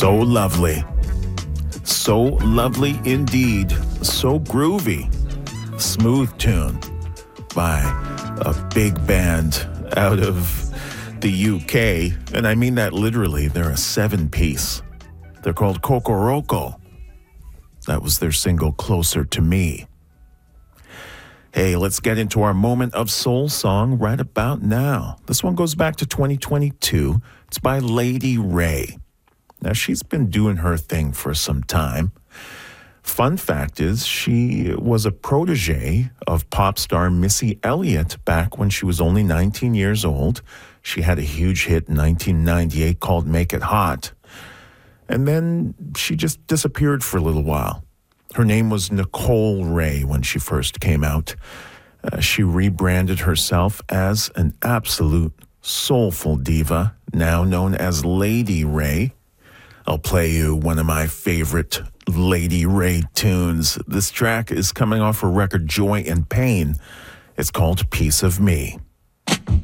So lovely. So lovely indeed. So groovy. Smooth tune by a big band out of the UK. And I mean that literally. They're a 7-piece. They're called Kokoroko. That was their single, Closer to Me. Hey, let's get into our moment of soul song right about now. This one goes back to 2022. It's by Lady Ray. Now, she's been doing her thing for some time. Fun fact is, she was a protege of pop star Missy Elliott back when she was only 19 years old. She had a huge hit in 1998 called Make It Hot. And then she just disappeared for a little while. Her name was Nicole Ray when she first came out. She rebranded herself as an absolute soulful diva, now known as Lady Ray. I'll play you one of my favorite Lady Ray tunes. This track is coming off her record Joy and Pain. It's called Piece of Me.